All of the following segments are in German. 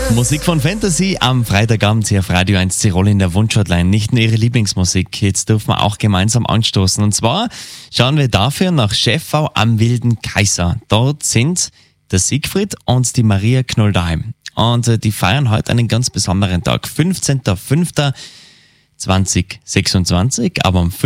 Musik von Fantasy am Freitagabend hier auf Radio 1 Tirol in der Wunschhotline. Nicht nur ihre Lieblingsmusik, jetzt dürfen wir auch gemeinsam anstoßen. Und zwar schauen wir dafür nach Schäffau am Wilden Kaiser. Dort sind der Siegfried und die Maria Knoll daheim. Und die feiern heute einen ganz besonderen Tag. 15.05.2026, aber am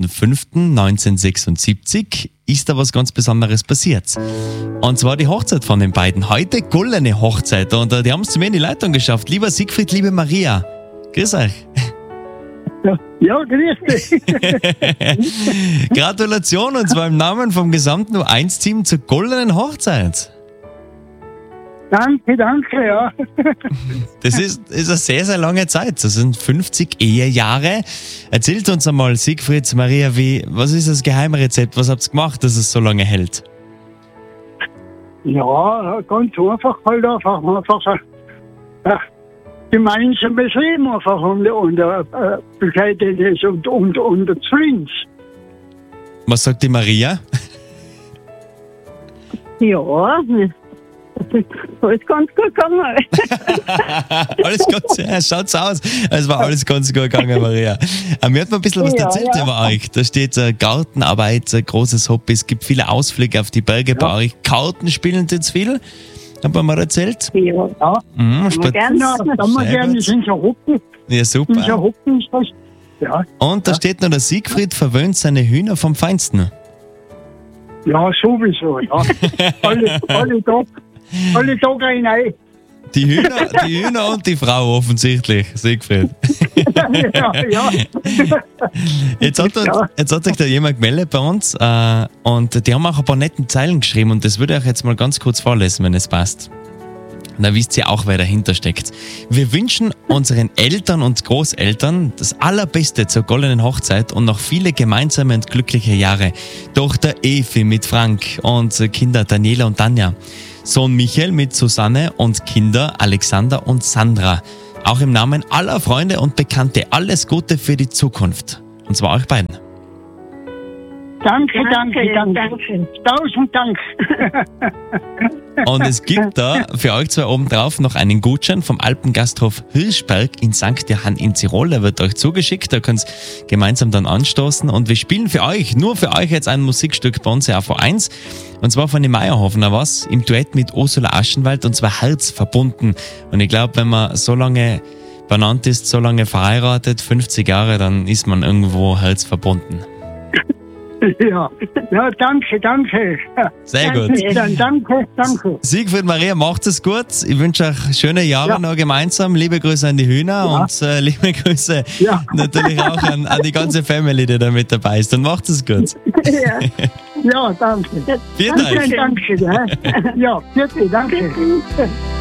15.05.1976 ist da was ganz Besonderes passiert. Und zwar die Hochzeit von den beiden. Heute goldene Hochzeit und die haben es zu mir in die Leitung geschafft. Lieber Siegfried, liebe Maria, grüß euch. Ja, grüß dich. Gratulation und zwar im Namen vom gesamten U1-Team zur goldenen Hochzeit. Danke, ja. Das ist eine sehr, sehr lange Zeit. Das sind 50 Ehejahre. Erzählt uns einmal, Siegfried, Maria, was ist das Geheimrezept? Was habt ihr gemacht, dass es so lange hält? Ja, ganz einfach halt einfach gemeinsames Leben einfach unter Begleitetes und Zwings. Was sagt die Maria? Ja, alles ganz gut gegangen. Alles ganz, ja, schaut's aus. Es war alles ganz gut gegangen, Maria. Mir hat man ein bisschen was erzählt über euch. Da steht Gartenarbeit, großes Hobby. Es gibt viele Ausflüge auf die Berge bei euch. Karten spielen jetzt viel. Haben wir mal erzählt? Ja. Gerne. Wir sind ja Hoppen. Ja, super. Ja. Und da steht noch, der Siegfried verwöhnt seine Hühner vom Feinsten. Ja, sowieso, ja. Alle Tage rein. Die Hühner und die Frau offensichtlich, Siegfried. Ja. Jetzt hat sich da jemand gemeldet bei uns und die haben auch ein paar netten Zeilen geschrieben und das würde ich euch jetzt mal ganz kurz vorlesen, wenn es passt. Und dann wisst ihr auch, wer dahinter steckt. Wir wünschen unseren Eltern und Großeltern das Allerbeste zur goldenen Hochzeit und noch viele gemeinsame und glückliche Jahre. Tochter Evi mit Frank und Kinder Daniela und Tanja. Sohn Michael mit Susanne und Kinder Alexander und Sandra. Auch im Namen aller Freunde und Bekannte alles Gute für die Zukunft. Und zwar euch beiden. Danke. 1000 Dank. Und es gibt da für euch zwei obendrauf noch einen Gutschein vom Alpengasthof Hirschberg in St. Johann in Tirol. Der wird euch zugeschickt, da könnt ihr gemeinsam dann anstoßen. Und wir spielen für euch, nur für euch jetzt ein Musikstück bei uns auf A1. Und zwar von den Meierhofner was, im Duett mit Ursula Aschenwald und zwar Herz verbunden. Und ich glaube, wenn man so lange benannt ist, so lange verheiratet, 50 Jahre, dann ist man irgendwo Herz verbunden. Ja, danke. Sehr gut. Danke. Siegfried, Maria, macht es gut. Ich wünsche euch schöne Jahre noch gemeinsam. Liebe Grüße an die Hühner und liebe Grüße natürlich auch an die ganze Family, die da mit dabei ist. Und macht es gut. Ja, danke. Vielen Dank. Danke. Ja, bitte, danke.